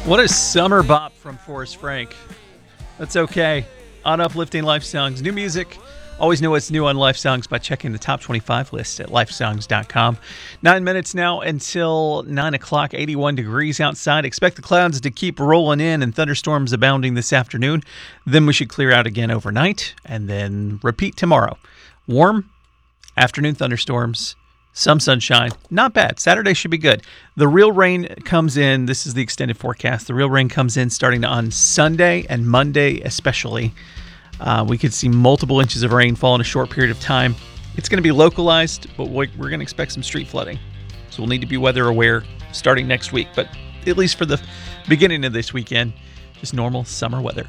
What a summer bop from Forrest Frank. That's okay. On Uplifting Life Songs. New music. Always know what's new on Life Songs by checking the top 25 list at lifesongs.com. 9 minutes now until 9 o'clock, 81 degrees outside. Expect the clouds to keep rolling in and thunderstorms abounding this afternoon. Then we should clear out again overnight and then repeat tomorrow. Warm, afternoon thunderstorms, some sunshine. Not bad. Saturday should be good. The real rain comes in. This is the extended forecast. The real rain comes in starting on Sunday and Monday especially. We could see multiple inches of rain fall in a short period of time. It's going to be localized, but we're going to expect some street flooding. So we'll need to be weather aware starting next week. But at least for the beginning of this weekend, just normal summer weather.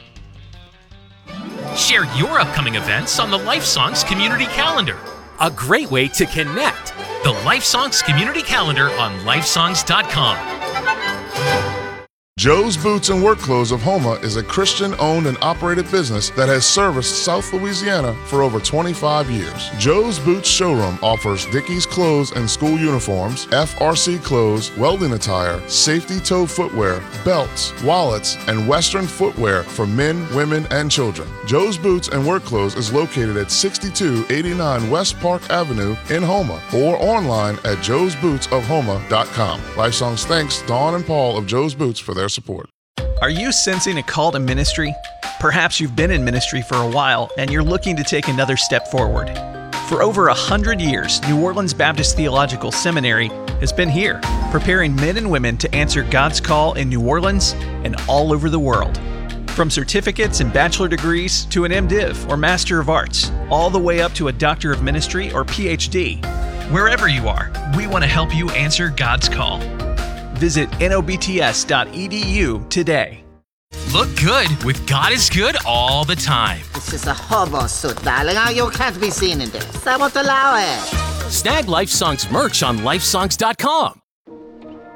Share your upcoming events on the Life Songs Community Calendar. A great way to connect. The Life Songs Community Calendar on lifesongs.com. Joe's Boots and Work Clothes of Houma is a Christian-owned and operated business that has serviced South Louisiana for over 25 years. Joe's Boots showroom offers Dickies clothes and school uniforms, FRC clothes, welding attire, safety toe footwear, belts, wallets, and Western footwear for men, women, and children. Joe's Boots and Work Clothes is located at 6289 West Park Avenue in Houma or online at joesbootsofhouma.com. Lifesongs thanks Dawn and Paul of Joe's Boots for their support. Are you sensing a call to ministry? Perhaps you've been in ministry for a while and you're looking to take another step forward. For over 100 years, New Orleans Baptist Theological Seminary has been here, preparing men and women to answer God's call in New Orleans and all over the world. From certificates and bachelor degrees to an MDiv or Master of Arts, all the way up to a Doctor of Ministry or PhD. Wherever you are, we want to help you answer God's call. Visit nobts.edu today. Look good with God is Good all the time. This is a hobo suit, darling. You can't be seen in this. I won't allow it. Snag Life Songs merch on lifesongs.com.